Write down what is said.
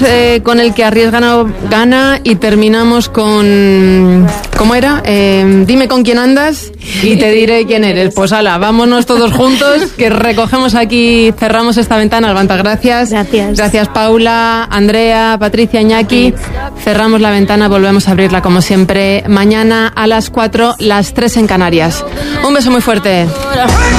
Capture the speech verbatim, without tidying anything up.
eh, con el que arriesga no gana y terminamos con... ¿Cómo era? Eh, dime con quién andas y te diré quién eres. Pues ala, vámonos todos juntos, que recogemos aquí, cerramos esta ventana. Alvanta, gracias. Gracias. Gracias, Paula, Andrea, Patricia, Iñaki. Cerramos la ventana, volvemos a abrirla como siempre mañana a las cuatro, las tres en Canarias. Un beso muy fuerte.